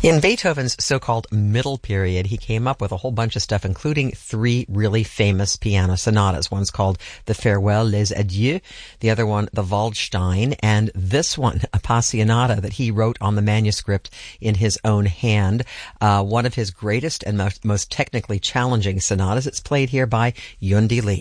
In Beethoven's so-called middle period, he came up with a whole bunch of stuff, including three really famous piano sonatas. One's called the Farewell, Les Adieux, the other one, the Waldstein, and this one, Appassionata, that he wrote on the manuscript in his own hand. One of his greatest and most technically challenging sonatas. It's played here by Yundi Lee.